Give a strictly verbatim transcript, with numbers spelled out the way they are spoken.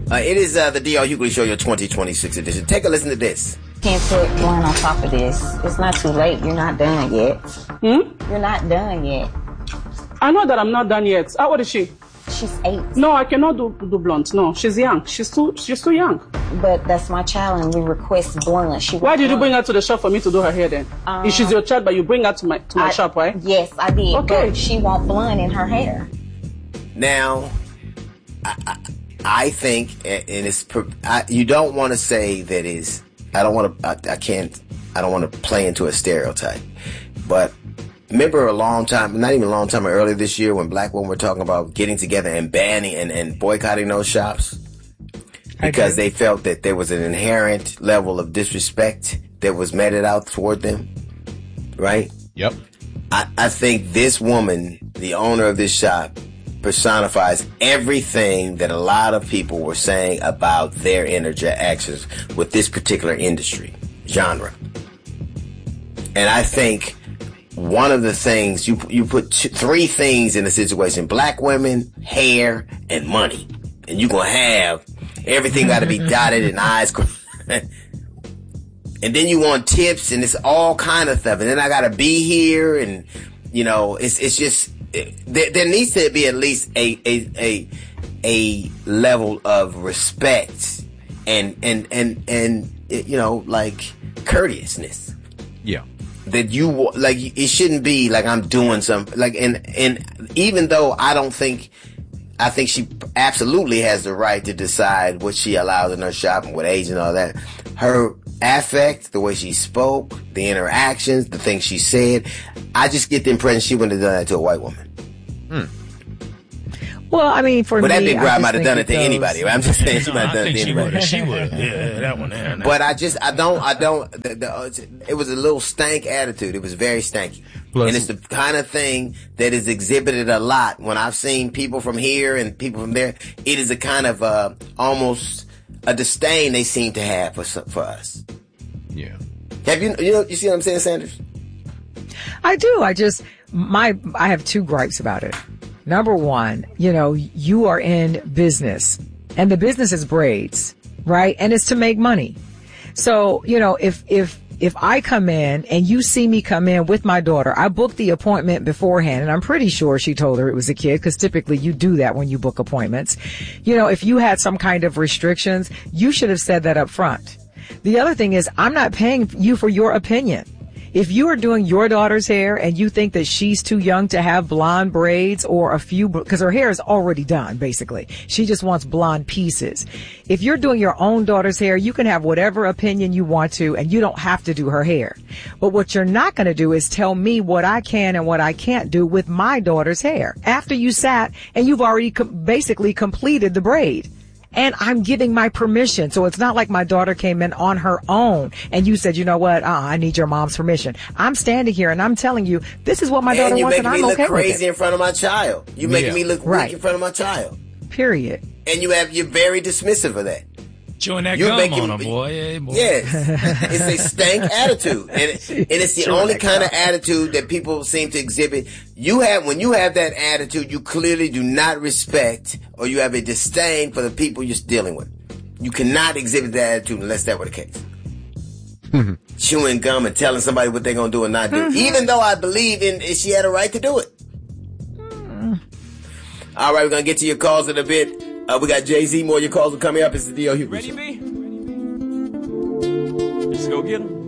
Uh, it is uh, the D L Hughley Show, your twenty twenty-six edition. Take a listen to this. Can't put one on top of this. It's not too late. You're not done yet. Hmm? You're not done yet. I know that I'm not done yet. How old is she? She's eight. No, I cannot do do blunt. No, she's young. She's too she's too young. But that's my child, and we request blunt. She Why did you bring her to the shop for me to do her hair then? Um, if she's your child, but you bring her to my to my I, shop, right? Yes, I did. Okay. But she want blunt in her hair. Now, I, I, I think, and it's I, you don't want to say that is. I don't want to. I, I can't. I don't want to play into a stereotype, but. Remember a long time, not even a long time, earlier this year when black women were talking about getting together and banning and, and boycotting those shops because they felt that there was an inherent level of disrespect that was meted out toward them, right? Yep. I, I think this woman, the owner of this shop, personifies everything that a lot of people were saying about their interactions with this particular industry, genre. And I think... One of the things, you you put two, three things in a situation, black women, hair, and money. And you're going to have everything got to be dotted and I's. And then you want tips and it's all kind of stuff. And then I got to be here and, you know, it's it's just, it, there, there needs to be at least a, a, a, a level of respect and, and, and, and, you know, like courteousness. Yeah. That you, like, it shouldn't be like I'm doing something, like, and, and even though I don't think, I think she absolutely has the right to decide what she allows in her shop and what age and all that. Her affect, the way she spoke, the interactions, the things she said, I just get the impression she wouldn't have done that to a white woman. Hmm. Well, I mean, for but me, that big girl might have done it to goes, anybody. I'm just saying she no, might have done I it to think anybody. She would have. Yeah, that one there. But I just, I don't, I don't, the, the, it was a little stank attitude. It was very stanky. Plus, and it's the kind of thing that is exhibited a lot when I've seen people from here and people from there. It is a kind of, uh, almost a disdain they seem to have for, for us. Yeah. Have you, you know, you see what I'm saying, Sanders? I do. I just, my, I have two gripes about it. Number one, you know, you are in business and the business is braids, right? And it's to make money. So, you know, if, if, if I come in and you see me come in with my daughter, I booked the appointment beforehand and I'm pretty sure she told her it was a kid because typically you do that when you book appointments. You know, if you had some kind of restrictions, you should have said that up front. The other thing is I'm not paying you for your opinion. If you are doing your daughter's hair and you think that she's too young to have blonde braids or a few, because her hair is already done, basically. She just wants blonde pieces. If you're doing your own daughter's hair, you can have whatever opinion you want to and you don't have to do her hair. But what you're not going to do is tell me what I can and what I can't do with my daughter's hair after you sat and you've already com- basically completed the braid. And I'm giving my permission. So it's not like my daughter came in on her own and you said, you know what, uh, I need your mom's permission. I'm standing here and I'm telling you, this is what my daughter wants and I'm okay with it. And you're making me look crazy in front of my child. You're making yeah. me look right. weak in front of my child. Period. And you have, you're very dismissive of that. Chewing that You're gum making, on her, boy. Yeah, boy. Yes. It's a stank attitude. And, it, and it's the Chewing only kind gum. of attitude that people seem to exhibit. You have, when you have that attitude, you clearly do not respect or you have a disdain for the people you're dealing with. You cannot exhibit that attitude unless that were the case. Mm-hmm. Chewing gum and telling somebody what they're going to do and not do. Mm-hmm. Even though I believe in, she had a right to do it. Mm. All right, we're going to get to your calls in a bit. Uh, we got Jay-Z. More of your calls are coming up. It's the D L Hughley Show. Ready, B? Let's go get him.